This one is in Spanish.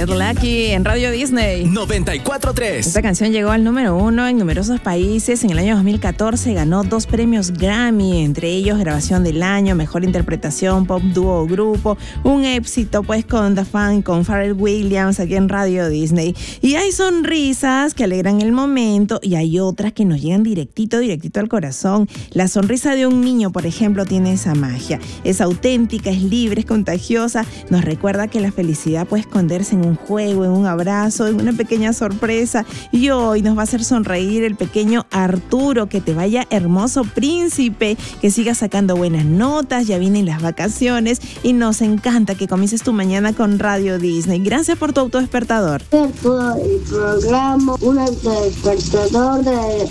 Get Lucky en Radio Disney 94.3. Esta canción llegó al número 1 en numerosos países. En el año 2014 ganó 2 premios Grammy, entre ellos Grabación del Año, Mejor Interpretación, Pop Dúo o Grupo. Un éxito pues con The Fan, con Pharrell Williams aquí en Radio Disney. Y hay sonrisas que alegran el momento y hay otras que nos llegan directito al corazón. La sonrisa de un niño, por ejemplo, tiene esa magia. Es auténtica, es libre, es contagiosa. Nos recuerda que la felicidad puede esconderse en un juego, en un abrazo, en una pequeña sorpresa. Y hoy nos va a hacer sonreír el pequeño Arturo. Que te vaya hermoso, príncipe, que sigas sacando buenas notas. Ya vienen las vacaciones y nos encanta que comiences tu mañana con Radio Disney. Gracias por tu autodespertador. El programa, un despertador de